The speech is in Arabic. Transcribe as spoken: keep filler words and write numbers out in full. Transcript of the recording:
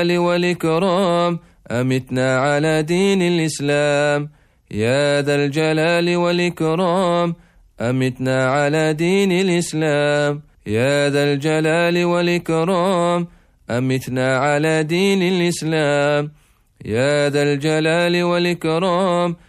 والإكرام أمتنا على دين الإسلام. يا ذا الجلال والإكرام أمتنا على دين الإسلام. يا ذا الجلال والإكرام أمتنا على دين الإسلام. يا ذا الجلال والإكرام